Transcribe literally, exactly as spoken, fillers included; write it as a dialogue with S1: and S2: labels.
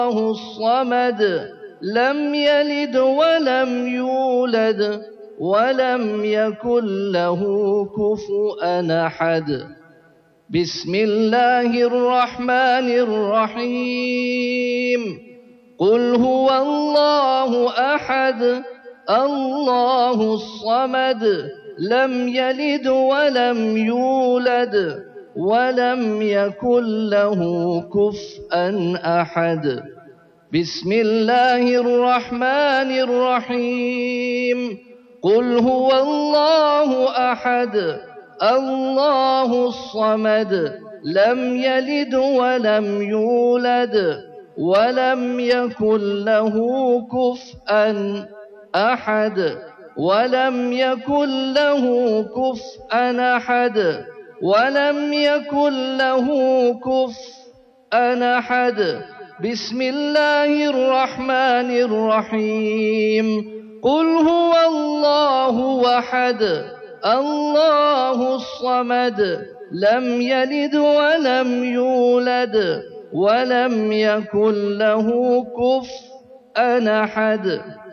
S1: الصمد لم يلد ولم يولد ولم يكن له كفؤا أحد. بسم الله الرحمن الرحيم. قل هو الله أحد الله الصمد لم يلد ولم يولد ولم يكن له كفؤا أحد. بسم الله الرحمن الرحيم. قل هو الله أحد الله الصمد لم يلد ولم يولد ولم يكن له كفؤا أحد ولم يكن له كفؤا أحد ولم يكن له كفؤا أحد. بسم الله الرحمن الرحيم. قل هو الله أحد الله الصمد لم يلد ولم يولد ولم يكن له كفؤا أحد.